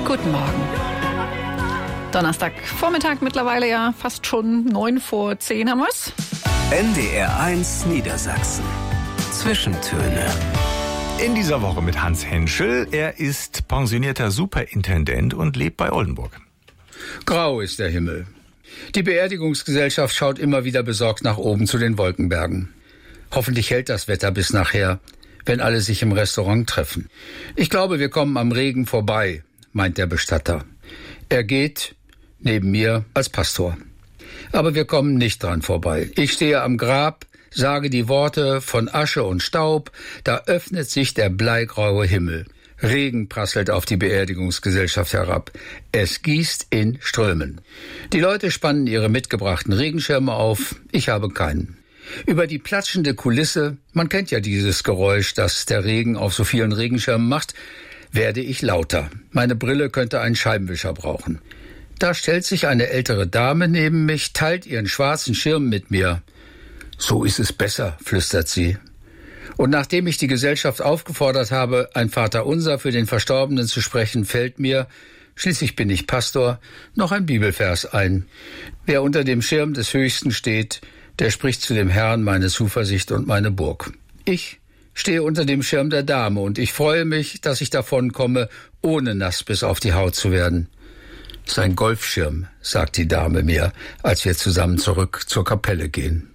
Guten Morgen. Donnerstagvormittag mittlerweile, ja fast schon 9:10 haben wir's. NDR 1 Niedersachsen. Zwischentöne. In dieser Woche mit Hans Henschel. Er ist pensionierter Superintendent und lebt bei Oldenburg. Grau ist der Himmel. Die Beerdigungsgesellschaft schaut immer wieder besorgt nach oben zu den Wolkenbergen. Hoffentlich hält das Wetter bis nachher, wenn alle sich im Restaurant treffen. Ich glaube, wir kommen am Regen vorbei, meint der Bestatter. Er geht neben mir als Pastor. Aber wir kommen nicht dran vorbei. Ich stehe am Grab, sage die Worte von Asche und Staub, da öffnet sich der bleigraue Himmel. Regen prasselt auf die Beerdigungsgesellschaft herab. Es gießt in Strömen. Die Leute spannen ihre mitgebrachten Regenschirme auf. Ich habe keinen. Über die platschende Kulisse, man kennt ja dieses Geräusch, das der Regen auf so vielen Regenschirmen macht, werde ich lauter. Meine Brille könnte einen Scheibenwischer brauchen. Da stellt sich eine ältere Dame neben mich, teilt ihren schwarzen Schirm mit mir. So ist es besser, flüstert sie. Und nachdem ich die Gesellschaft aufgefordert habe, ein Vaterunser für den Verstorbenen zu sprechen, fällt mir, schließlich bin ich Pastor, noch ein Bibelvers ein. Wer unter dem Schirm des Höchsten steht, der spricht zu dem Herrn meine Zuversicht und meine Burg. Ich stehe unter dem Schirm der Dame und ich freue mich, dass ich davonkomme, ohne nass bis auf die Haut zu werden. Sein Golfschirm, sagt die Dame mir, als wir zusammen zurück zur Kapelle gehen.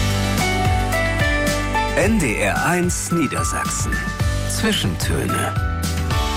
NDR 1 Niedersachsen. Zwischentöne.